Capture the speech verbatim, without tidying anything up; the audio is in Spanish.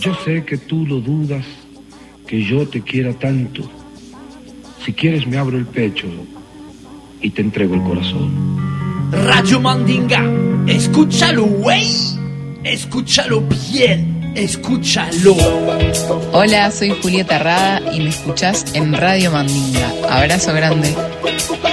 Yo sé que tú lo dudas, que yo te quiera tanto. Si quieres me abro el pecho y te entrego el corazón. Radio Mandinga, escúchalo, güey. Escúchalo bien, escúchalo. Hola, soy Julieta Rada y me escuchás en Radio Mandinga. Abrazo grande.